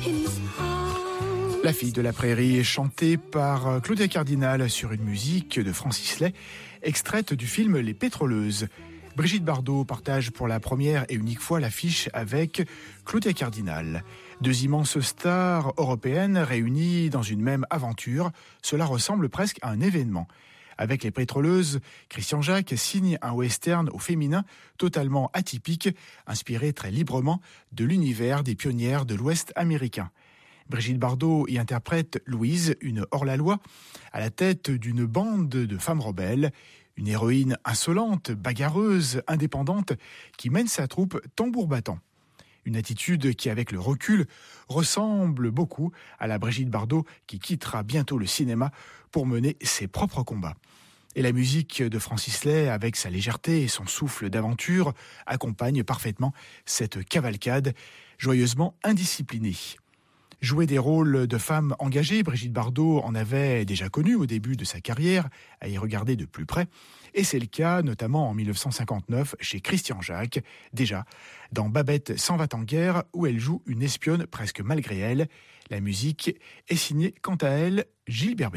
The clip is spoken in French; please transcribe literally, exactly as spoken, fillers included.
La fille de la prairie est chantée par Claudia Cardinal sur une musique de Francis Lay, extraite du film Les Pétroleuses. Brigitte Bardot partage pour la première et unique fois l'affiche avec Claudia Cardinal. Deux immenses stars européennes réunies dans une même aventure, cela ressemble presque à un événement. Avec Les Pétroleuses, Christian Jacques signe un western au féminin totalement atypique, inspiré très librement de l'univers des pionnières de l'Ouest américain. Brigitte Bardot y interprète Louise, une hors-la-loi, à la tête d'une bande de femmes rebelles, une héroïne insolente, bagarreuse, indépendante, qui mène sa troupe tambour battant. Une attitude qui, avec le recul, ressemble beaucoup à la Brigitte Bardot qui quittera bientôt le cinéma pour mener ses propres combats. Et la musique de Francis Lay, avec sa légèreté et son souffle d'aventure, accompagne parfaitement cette cavalcade joyeusement indisciplinée. Jouer des rôles de femmes engagées, Brigitte Bardot en avait déjà connu au début de sa carrière, à y regarder de plus près. Et c'est le cas notamment en dix-neuf cent cinquante-neuf chez Christian Jacques, déjà dans Babette s'en va en guerre, où elle joue une espionne presque malgré elle. La musique est signée quant à elle Gilles Berbet.